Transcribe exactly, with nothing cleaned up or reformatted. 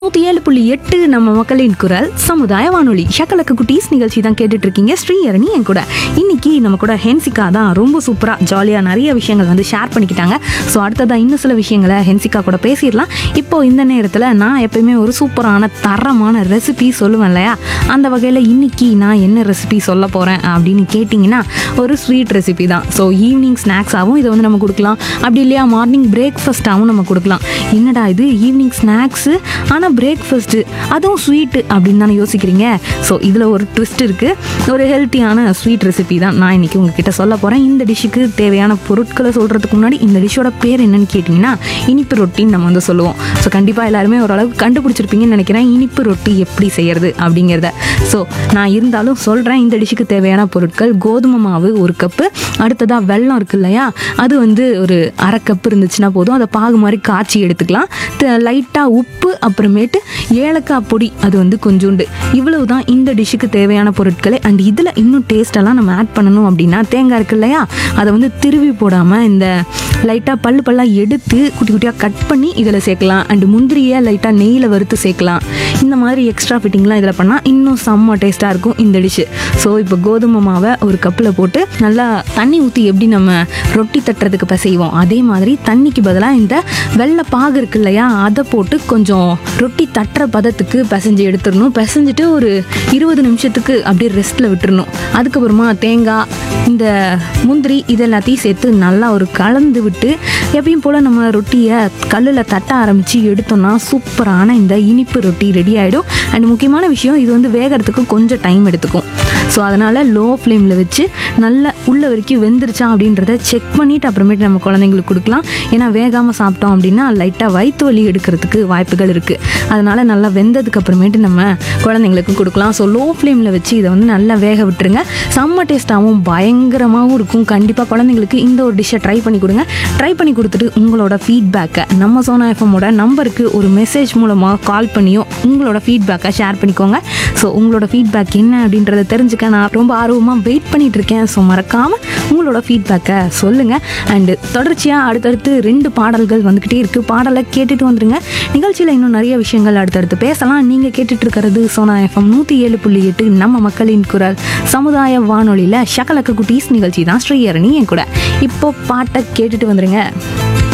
நூற்றி ஏழு புள்ளி எட்டு நம்ம மக்களின் குரல் சமுதாய வானொலி ஷக்கலக்க குட்டீஸ் நிகழ்ச்சி தான் கேட்டுட்டு இருக்கீங்க. ஸ்ரீஹரணி என் கூட இன்னைக்கு நம்ம கூட ஹென்சிகா தான் ரொம்ப சூப்பராக ஜாலியாக நிறைய விஷயங்கள் வந்து ஷேர் பண்ணிக்கிட்டாங்க. ஸோ அடுத்ததாக இன்னும் சில விஷயங்களை ஹென்சிகா கூட பேசிடலாம். இப்போ இந்த நேரத்தில் நான் எப்பயுமே ஒரு சூப்பரான தரமான ரெசிபி சொல்லுவேன் இல்லையா, அந்த வகையில் இன்னைக்கு நான் என்ன ரெசிபி சொல்ல போகிறேன் அப்படின்னு கேட்டிங்கன்னா ஒரு ஸ்வீட் ரெசிபி தான். ஸோ ஈவினிங் ஸ்நாக்ஸாகவும் இதை வந்து நம்ம கொடுக்கலாம், அப்படி இல்லையா மார்னிங் பிரேக்ஃபாஸ்ட்டாகவும் நம்ம கொடுக்கலாம். என்னடா இது ஈவினிங் ஸ்நாக்ஸு ஆனால் பிரேக்ஃபாஸ்ட்டு அதுவும் ஸ்வீட்டு அப்படின்னு தானே யோசிக்கிறீங்க. ஸோ இதில் ஒரு ட்விஸ்ட் இருக்குது. ஒரு ஹெல்த்தியான ஸ்வீட் ரெசிபி தான் நான் இன்றைக்கி உங்ககிட்ட சொல்ல போகிறேன். இந்த டிஷ்ஷுக்கு தேவையான பொருட்களை சொல்கிறதுக்கு முன்னாடி இந்த டிஷ்ஷோட பேர் என்னன்னு கேட்டிங்கன்னா இனிப்பு ரொட்டின்னு நம்ம வந்து சொல்லுவோம். ஸோ கண்டிப்பாக எல்லாருமே ஓரளவுக்கு கண்டுபிடிச்சிருப்பீங்கன்னு நினைக்கிறேன் இனிப்பு ரொட்டி எப்படி செய்கிறது அப்படிங்கிறத. ஸோ நான் இருந்தாலும் சொல்கிறேன். இந்த டிஷ்ஷுக்கு தேவையான பொருட்கள் கோதுமை மாவு ஒரு கப்பு, அடுத்ததாக வெல்லம் இருக்கு இல்லையா, அது வந்து ஒரு அரை கப்பு இருந்துச்சுன்னா போதும். அதை பாகு மாதிரி காய்ச்சி எடுத்துக்கலாம். லைட்டாக உப்பு, அப்புறமேட்டு ஏலக்காய் பொடி அது வந்து கொஞ்சோண்டு. இவ்வளவு தான் இந்த டிஷ்ஷுக்கு தேவையான பொருட்களே. அண்ட் இதில் இன்னும் டேஸ்டெல்லாம் நம்ம ஆட் பண்ணணும் அப்படின்னா தேங்காய் இருக்கு இல்லையா, அதை வந்து திருவி போடாமல் இந்த லைட்டாக பல்லு பல்லாக எடுத்து குட்டி குட்டியாக கட் பண்ணி இதில் சேர்க்கலாம். அண்டு முந்திரியை லைட்டாக நெய்யில் வறுத்து சேர்க்கலாம். இந்த மாதிரி எக்ஸ்ட்ரா ஃபிட்டிங்லாம் இதில் பண்ணால் இன்னும் செம்ம டேஸ்ட்டாக இருக்கும் இந்த டிஷ்ஷு. ஸோ இப்போ கோதுமை மாவை ஒரு கப்பில் போட்டு நல்லா தண்ணி ஊற்றி எப்படி நம்ம ரொட்டி தட்டுறதுக்கு பிசைவோம் அதே மாதிரி தண்ணிக்கு பதிலாக இந்த வெள்ளை பாகு இருக்கு இல்லையா, அதை போட்டு கொஞ்சம் ரொட்டி தட்டுற பதத்துக்கு பிசைஞ்சு எடுத்துடணும். பிசைஞ்சிட்டு ஒரு இருபது நிமிஷத்துக்கு அப்படியே ரெஸ்ட்டில் விட்டுறணும். அதுக்கப்புறமா தேங்காய், இந்த முந்திரி இது எல்லாத்தையும் சேர்த்து நல்லா ஒரு கலந்து விட்டு எப்பயும் போல் நம்ம ரொட்டியை கல்லில் தட்ட ஆரம்பித்து எடுத்தோம்னா சூப்பரான இந்த இனிப்பு ரொட்டி ரெடி ஆகிடும். அண்ட் முக்கியமான விஷயம், இது வந்து வேகிறதுக்கு கொஞ்சம் டைம் எடுத்துக்கும். ஸோ அதனால் லோ ஃப்ளேமில் வச்சு நல்லா உள்ள வரைக்கும் வெந்துருச்சா அப்படின்றத செக் பண்ணிவிட்டு அப்புறமேட்டு நம்ம குழந்தைங்களுக்கு கொடுக்கலாம். ஏன்னா வேகாமல் சாப்பிட்டோம் அப்படின்னா லைட்டாக வயிற்று வலி எடுக்கிறதுக்கு வாய்ப்புகள் இருக்குது. அதனால் நல்லா வெந்ததுக்கு அப்புறமேட்டு நம்ம குழந்தைங்களுக்கு கொடுக்கலாம். ஸோ லோ ஃப்ளேமில் வச்சு இதை வந்து நல்லா வேக விட்டுருங்க. செம்ம டேஸ்ட்டாகவும் பயங்கரமாகவும் இருக்கும். கண்டிப்பாக குழந்தைங்களுக்கு இந்த ஒரு டிஷ்ஷை ட்ரை பண்ணி கொடுங்க. ட்ரை பண்ணி கொடுத்துட்டு உங்களோட ஃபீட்பேக்கை நம்ம சோனா எஃப்எம்மோட நம்பருக்கு ஒரு மெசேஜ் மூலமாக கால் பண்ணியும் உங்களோட ஃபீட்பேக்கை ஷேர் பண்ணிக்கோங்க. ஸோ உங்களோட ஃபீட்பேக் என்ன அப்படின்றத தெரிஞ்சுக்க நான் ரொம்ப ஆர்வமாக வெயிட் பண்ணிட்டு இருக்கேன். ஸோ மறக்காமல் உங்களோட ஃபீட்பேக்கை சொல்லுங்கள். அண்டு தொடர்ச்சியாக அடுத்தடுத்து ரெண்டு பாடல்கள் வந்துக்கிட்டே இருக்குது. பாடலை கேட்டுட்டு வந்துடுங்க. நிகழ்ச்சியில் இன்னும் நிறைய விஷயங்கள் அடுத்தடுத்து பேசலாம். நீங்கள் கேட்டுட்டு இருக்கிறது சோனா எஃப்எம் நூற்றி ஏழு புள்ளி எட்டு நம்ம மக்களின் குரல் சமுதாய வானொலியில் ஷக்கலக்க குட்டீஸ் நிகழ்ச்சி தான். ஸ்ரீஹரணி என் கூட இப்போ பாட்டை கேட்டுட்டு வந்துடுங்க.